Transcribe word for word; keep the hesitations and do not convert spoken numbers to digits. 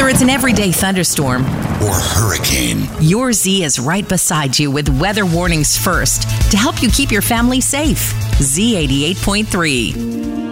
Whether it's an everyday thunderstorm or hurricane, your Z is right beside you with weather warnings first to help you keep your family safe. Z eighty-eight point three.